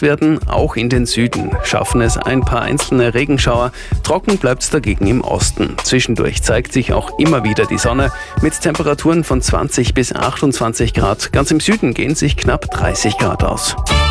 nass werden. Auch in den Süden schaffen es ein paar einzelne Regenschauer. Trocken bleibt es dagegen im Osten. Zwischendurch zeigt sich auch immer wieder die Sonne mit Temperaturen von 20 bis 28 Grad. Ganz im Süden gehen sich knapp 30 Grad aus.